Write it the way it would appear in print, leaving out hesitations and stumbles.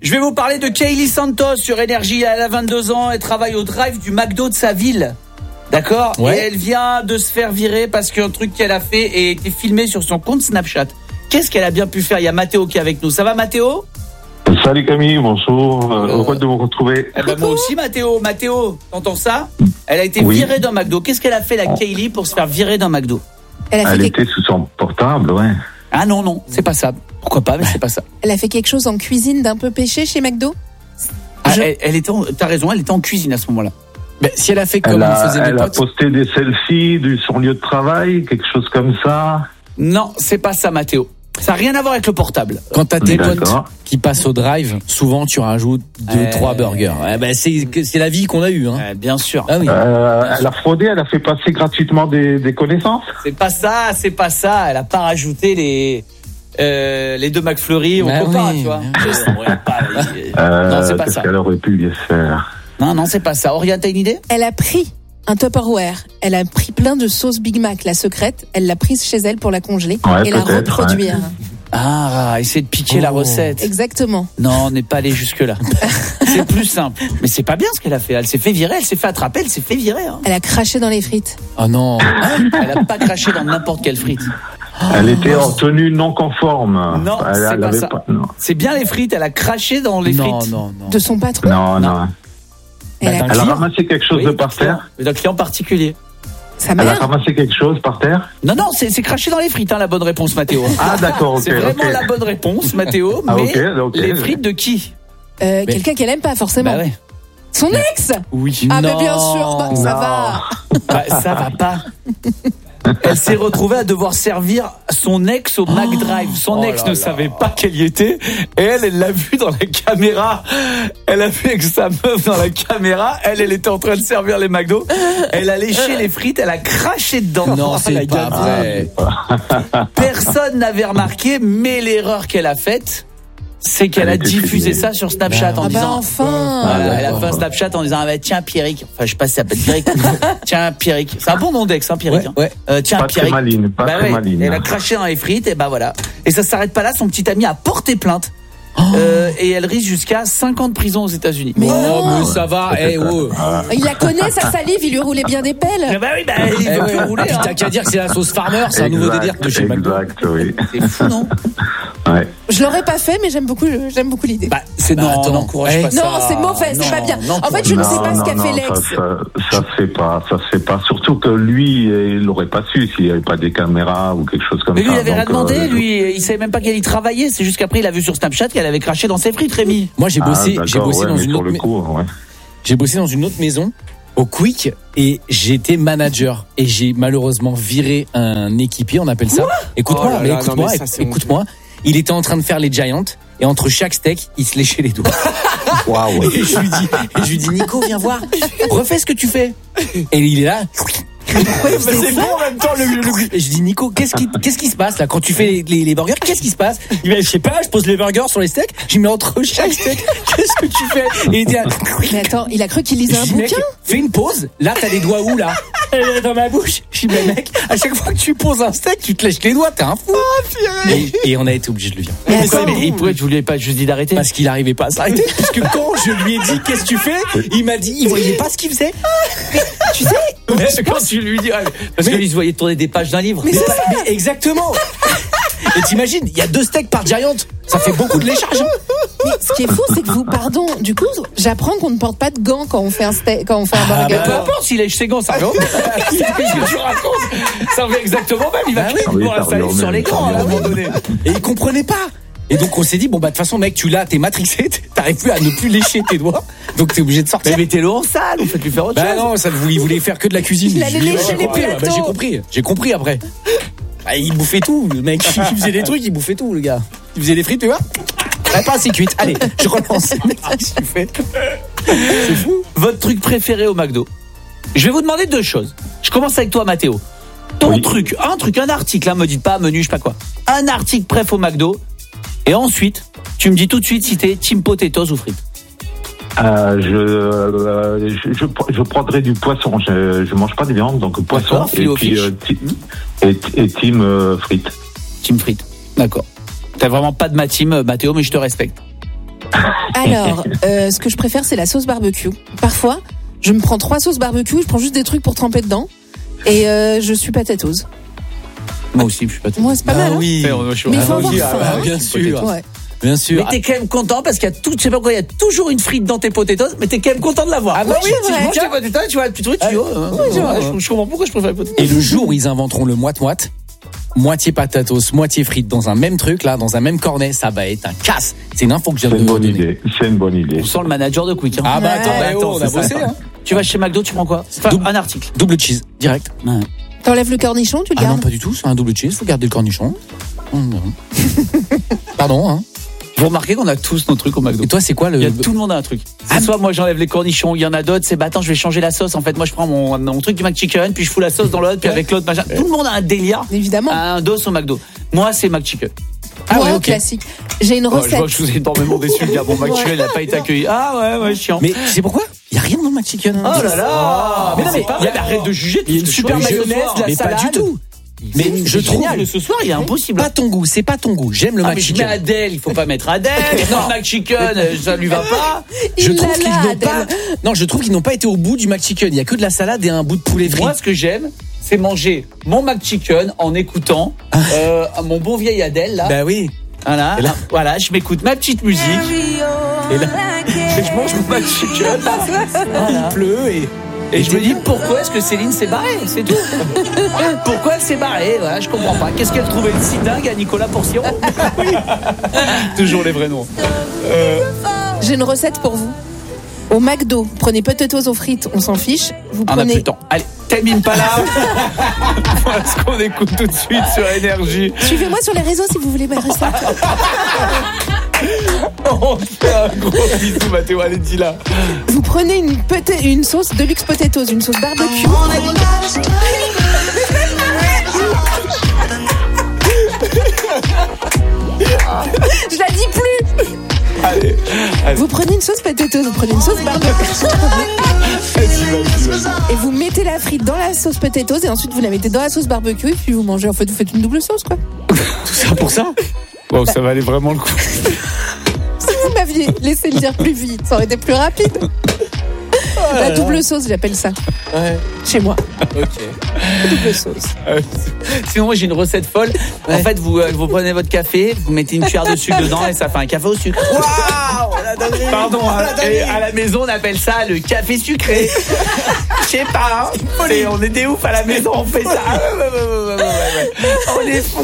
Je vais vous parler de Kaylee Santos sur Énergie. Elle a 22 ans, elle travaille au drive du McDo de sa ville. D'accord ? Ouais. Et elle vient de se faire virer parce qu'un truc qu'elle a fait a été filmé sur son compte Snapchat. Qu'est-ce qu'elle a bien pu faire ? Il y a Mathéo qui est avec nous. Ça va Mathéo ? Salut Camille, bonjour. Heureux de vous retrouver. Eh ben moi aussi Mathéo. Mathéo, t'entends ça ? Elle a été virée d'un McDo. Qu'est-ce qu'elle a fait la Kaylee pour se faire virer d'un McDo ? Elle était sous son portable, ouais. Ah non, c'est pas ça. Pourquoi pas, mais c'est pas ça. Elle a fait quelque chose en cuisine d'un peu péché chez McDo ? Elle était t'as raison, elle était en cuisine à ce moment-là. Ben, si elle a fait comme on faisait mes Elle a potes. posté des selfies de son lieu de travail, quelque chose comme ça. Non, c'est pas ça Mathéo. Ça n'a rien à voir avec le portable. Quand t'as tes potes D'accord. qui passent au drive, souvent tu rajoutes 2-3 burgers. C'est la vie qu'on a eue. Hein. Bien sûr. Ah oui. Elle a fraudé, elle a fait passer gratuitement des connaissances. C'est pas ça. Elle a pas rajouté les deux McFlurry au copain, tu vois. Non, c'est pas Qu'est-ce ça. qu'elle aurait pu bien faire? Non, c'est pas ça. Oriane, t'as une idée ? Elle a pris un Tupperware. Elle a pris plein de sauce Big Mac, la secrète. Elle l'a prise chez elle pour la congeler et la reproduire. Ah, essayer de piquer la recette. Exactement. Non, on n'est pas allé jusque-là. C'est plus simple. Mais c'est pas bien ce qu'elle a fait. Elle s'est fait virer, elle s'est fait attraper, elle s'est fait virer. Hein. Elle a craché dans les frites. Oh non. Elle a pas craché dans n'importe quelle frite. Elle était en tenue non conforme. Non, c'est pas ça. C'est bien les frites, elle a craché dans les frites. Non. De son patron. Non. Elle a Elle a ramassé quelque chose de par terre. D'un client particulier. sa Elle a mère. ramassé quelque chose par terre. Non, c'est craché dans les frites, hein, la bonne réponse, Mathéo. Ah d'accord, ok. C'est vraiment la bonne réponse, Mathéo. Ah, mais ok. les frites de qui ? Quelqu'un qu'elle aime pas forcément. Bah ouais. Son ex. Oui. Ah non. bah bien sûr, ça va. Bah, ça va pas. Elle s'est retrouvée à devoir servir son ex au McDrive. Son ex ne savait pas qu'elle y était. Et elle l'a vu dans la caméra. Elle a vu avec sa meuf dans la caméra. Elle était en train de servir les McDo. Elle a léché les frites, elle a craché dedans. Non, c'est pas vrai. Personne n'avait remarqué, mais l'erreur qu'elle a faite, c'est qu'elle a diffusé ça sur Snapchat en disant... enfin. Elle a fait un Snapchat en disant tiens Pierrick, enfin je sais pas si ça s'appelle Pierrick. Tiens Pierrick, c'est un bon nom d'ex, hein, Pierrick. Ouais. Tiens Pas Pierrick. très maligne, pas très maligne. Elle a craché dans les frites et bah voilà. Et ça s'arrête pas là, son petit ami a porté plainte. Et elle risque jusqu'à 5 ans de prison aux États-Unis. Mais non. Mais ça va. Il la connaît, sa salive, il lui roulait bien des pelles. Bah oui, il veut plus rouler. Puis t'as qu'à dire que c'est la sauce Farmer, c'est un nouveau délire de chez McDo. Exact, oui. C'est fou, non? Ouais. Je l'aurais pas fait, mais j'aime beaucoup l'idée. Bah, c'est non, attends. on n'encourage pas ça. Non, c'est mauvais, c'est pas bien. En fait, je ne sais pas ce qu'a fait l'ex. Ça se fait pas. Surtout que lui, il l'aurait pas su s'il n'y avait pas des caméras ou quelque chose comme ça. Mais lui, il avait rien Donc, demandé, lui, il savait même pas qu'elle y travaillait. C'est juste qu'après, il a vu sur Snapchat qu'elle avait craché dans ses frites, Rémi. Moi, j'ai bossé d'accord, dans mais une sur autre. le coup, ouais. J'ai bossé dans une autre maison au Quick et j'étais manager et j'ai malheureusement viré un équipier, on appelle ça. Écoute-moi, Oh là là, non, mais ça, c'est écoute-moi. Il était en train de faire les Giants et entre chaque steak, il se léchait les doigts. Waouh. Et je lui dis Nico, viens voir. Refais ce que tu fais. Et il est là. C'est bon en même temps, Et je dis Nico, qu'est-ce qui se passe là quand tu fais les burgers? Qu'est-ce qui se passe? Il m'a dit, je sais pas, je pose les burgers sur les steaks, je mets entre chaque steak. Qu'est-ce que tu fais? Et il était là. Mais attends, il a cru qu'il lisait un Je dis, mec, bouquin. fais une pause. Là, t'as les doigts où là? Dans ma bouche. Je dis, mais mec, à chaque fois que tu poses un steak, tu te lèches les doigts, t'es un fou. Et on a été obligé de le virer. Mais pourquoi tu lui avais pas juste dit d'arrêter? Parce qu'il arrivait pas à s'arrêter. Parce que quand je lui ai dit qu'est-ce que tu fais, il m'a dit, il voyait pas ce qu'il faisait. Tu sais, Mais quand tu lui dis, parce que lui, il se voyait tourner des pages d'un livre. Mais exactement. Et t'imagines, il y a 2 steaks par Giant. Ça fait beaucoup de léchage. mais ce qui est fou, c'est que du coup, j'apprends qu'on ne porte pas de gants quand on fait un steak, quand on fait un burger. Peu importe s'il lèche ses gants, ça va. Qu'est-ce que tu racontes? Ça fait exactement même. Il va voir la salive sur les gants à un moment donné. Et il comprenait pas. Et donc on s'est dit, bon bah de toute façon mec, tu l'as, t'es matrixé, t'arrives plus à ne plus lécher tes doigts, donc t'es obligé de sortir. Mais mettez-le en salle, ou faites-lui faire autre Bah chose. non, il voulait faire que de la cuisine. Il allait lécher les plateaux. J'ai compris après. Bah, il bouffait tout, le mec. Il faisait des trucs, il bouffait tout, le gars. Il faisait des frites, tu vois. Pas assez cuite. Allez, je relance. Qu'est-ce que tu fais? C'est fou. Votre truc préféré au McDo? Je vais vous demander 2 choses. Je commence avec toi, Mathéo. Ton truc, un article, hein, me dites pas menu, je sais pas quoi. Un article préf au McDo. Et ensuite, tu me dis tout de suite si t'es team potatoes ou frites. Je prendrai du poisson. Je mange pas de viande, donc poisson et puis et team frites. Team frites. D'accord. T'as vraiment pas de ma team, Mathéo, mais je te respecte. Alors, ce que je préfère, c'est la sauce barbecue. Parfois, je me prends 3 sauces barbecue, je prends juste des trucs pour tremper dedans. Et je suis potatoes. Moi aussi, je suis potatoes. Moi, c'est pas mal. Oui. Mais il faut avoir faim. Bien sûr. Ouais. Bien sûr. Mais t'es quand même content parce qu'il y a je sais pas pourquoi, il y a toujours une frite dans tes potatoes, mais t'es quand même content de l'avoir. Ah bah oui, tu manges tes potatoes, tu vois le petit truc, tu je comprends pourquoi je préfère les potatoes. Et le jour où ils inventeront le moite-moite, moitié potatoes, moitié frites dans un même truc, là, dans un même cornet, ça va être un casse. C'est une info que je viens de vous donner. C'est une bonne idée. On sent le manager de Quick. Ah bah attends, on a bossé. Tu vas chez McDo, tu prends quoi? Un article. Double cheese, direct. Ouais. T'enlèves le cornichon, tu le gardes? Ah non, pas du tout, c'est un double cheese, faut garder le cornichon. Pardon, hein. Vous remarquez qu'on a tous nos trucs au McDo. Et toi, c'est quoi le... Tout le monde a un truc. Soit moi j'enlève les cornichons, il y en a d'autres, c'est attends, je vais changer la sauce. En fait, moi je prends mon truc du McChicken, puis je fous la sauce dans l'autre, puis avec l'autre machin. Tout le monde a un délire. Évidemment. Un dos au McDo. Moi, c'est McChicken. Ouais, okay. Classique. J'ai une recette. Je vois que je vous ai énormément déçu, le gars. Mon McChicken, il n'a pas été accueilli. Ah ouais, chiant. Mais tu sais pourquoi? Il n'y a rien dans le McChicken. Oh là là. Mais non, mais arrête de juger. Il y a une super mayonnaise, de la salade. Pas du tout. Mais je trouve que ce soir il est impossible. Pas ton goût, c'est pas ton goût. J'aime le McChicken. Mais Adèle, il faut pas mettre Adèle. Non, McChicken, ça lui va pas. Je trouve qu'ils n'ont pas. Non, je trouve qu'ils n'ont pas été au bout du McChicken. Il y a que de la salade et un bout de poulet frit. Moi, ce que j'aime, c'est manger mon McChicken en écoutant mon bon vieil Adèle là. Bah oui. Voilà, je m'écoute ma petite musique. Et là, je mange mon McChicken. Il pleut et je me dis pourquoi est-ce que Céline s'est barrée, c'est tout. Pourquoi elle s'est barrée, voilà, je comprends pas. Qu'est-ce qu'elle trouvait si dingue à Nicolas Porcion? Oui. Toujours les vrais noms. J'ai une recette pour vous. Au McDo, prenez potatoes aux frites, on s'en fiche. Vous on prenez... a plus le temps. Allez, Time Impala. Voilà ce qu'on écoute tout de suite sur Énergie. Suivez-moi sur les réseaux si vous voulez ma recette. On fait un gros bisou, Mathéo, allez, dis là. Vous prenez une sauce Deluxe Potatoes, une sauce barbecue. Je la dis plus. Allez. Vous prenez une sauce potatoes, vous prenez une sauce barbecue. Et vous mettez la frite dans la sauce potatoes et ensuite vous la mettez dans la sauce barbecue et puis vous mangez. En fait, vous faites une double sauce, quoi. Tout ça pour ça? Bon, ça valait vraiment le coup. Si vous m'aviez laissé le dire plus vite, ça aurait été plus rapide. La double sauce, j'appelle ça. Ouais. Chez moi. Ok. Double sauce. Sinon, moi, j'ai une recette folle. Ouais. En fait, vous prenez votre café, vous mettez une cuillère de sucre dedans et ça fait un café au sucre. Waouh! Pardon, et à la maison, on appelle ça le café sucré. Je sais pas, hein. On est des oufs à la maison, on fait ça. On est fous.